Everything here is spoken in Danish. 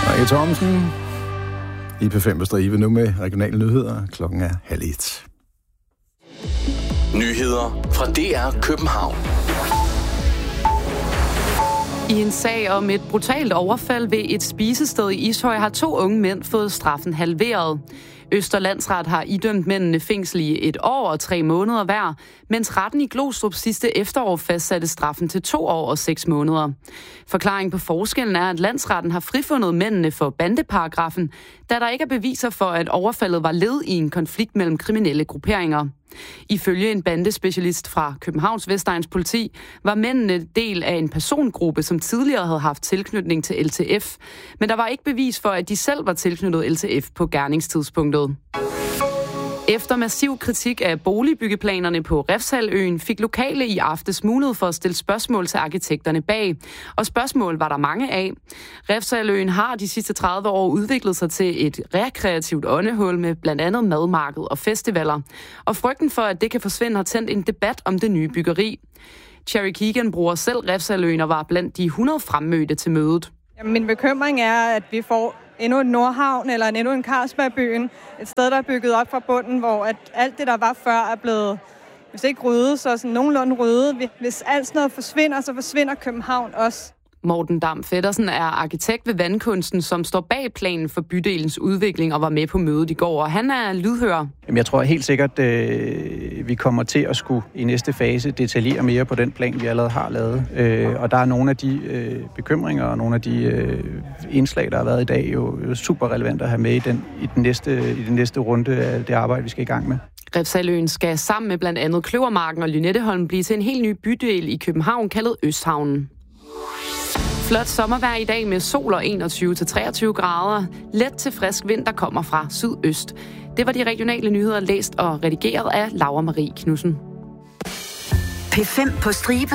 Rikke Thomsen i P5 på stribe nu med regionale nyheder. Klokken er 12:30. Nyheder fra DR København. I en sag om et brutalt overfald ved et spisested i Ishøj har 2 unge mænd fået straffen halveret. Østre Landsret har idømt mændene fængsel i 1 år og 3 måneder hver, mens retten i Glostrup sidste efterår fastsatte straffen til 2 år og 6 måneder. Forklaringen på forskellen er, at landsretten har frifundet mændene for bandeparagrafen, da der ikke er beviser for, at overfaldet var led i en konflikt mellem kriminelle grupperinger. Ifølge en bandespecialist fra Københavns Vestegns politi var mændene del af en persongruppe, som tidligere havde haft tilknytning til LTF, men der var ikke bevis for, at de selv var tilknyttet LTF på gerningstidspunktet. Efter massiv kritik af boligbyggeplanerne på Refshaleøen fik lokale i aftes mulighed for at stille spørgsmål til arkitekterne bag. Og spørgsmål var der mange af. Refshaleøen har de sidste 30 år udviklet sig til et rekreativt åndehul med blandt andet madmarked og festivaler. Og frygten for, at det kan forsvinde, har tændt en debat om det nye byggeri. Cherry Keegan bruger selv Refshaleøen og var blandt de 100 fremmødte til mødet. Min bekymring er, at vi får endnu en Nordhavn eller endnu en Carlsbergbyen. Et sted, der er bygget op fra bunden, hvor at alt det, der var før, er blevet, hvis ikke ryddet, så sådan nogenlunde ryddet. Hvis alt sådan noget forsvinder, så forsvinder København også. Morten Dam Feddersen er arkitekt ved Vandkunsten, som står bag planen for bydelens udvikling og var med på mødet i går, og han er lydhør. Jeg tror helt sikkert, vi kommer til at skulle i næste fase detaljere mere på den plan, vi allerede har lavet. Og der er nogle af de bekymringer og nogle af de indslag, der har været i dag, jo super relevant at have med i den næste runde af det arbejde, vi skal i gang med. Refshaleøen skal sammen med blandt andet Kløvermarken og Lynetteholm blive til en helt ny bydel i København, kaldet Østhavnen. Flot sommervejr i dag med sol og 21-23 grader. Let til frisk vind, der kommer fra sydøst. Det var de regionale nyheder læst og redigeret af Laura Marie Knudsen. P5 på stribe.